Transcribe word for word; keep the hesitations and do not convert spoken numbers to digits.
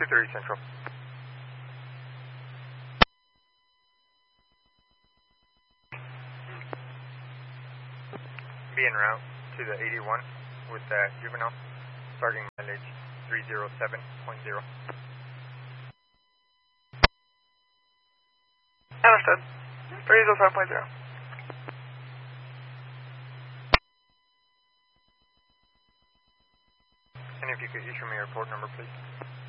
two thirty Central. Be en route to the eighty-one with the juvenile, starting mileage three oh seven point zero. Understood. three oh seven point zero. And if you could issue me your report number, please.